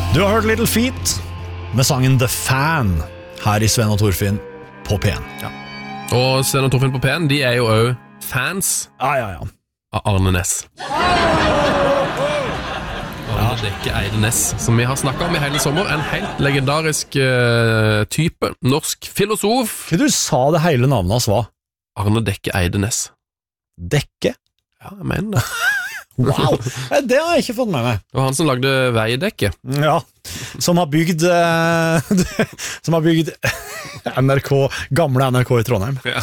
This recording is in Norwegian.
Du har hørt Little Feet med sangen The Fan her i Sven og Torfinn på P1. Ja. Og Sven og Torfinn på P1, de er jo også fans Ja. av Arne Næss. Arne Dekke Eide Næss, som vi har snakket om i hele sommer. En helt legendarisk type, norsk filosof. Hva du sa det hele navnet hans var? Arne Dekke Eide Næss. Dekke? Ja, jeg mener det. Wow, det har jeg ikke fått med meg. Det var han som lagde Veidekke. Ja, som har bygd gamle NRK i Trondheim. Ja.